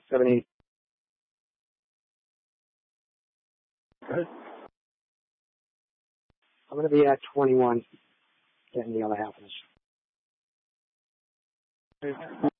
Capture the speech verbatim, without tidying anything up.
seventy. Good. I'm going to be at twenty-one, getting the other half of this.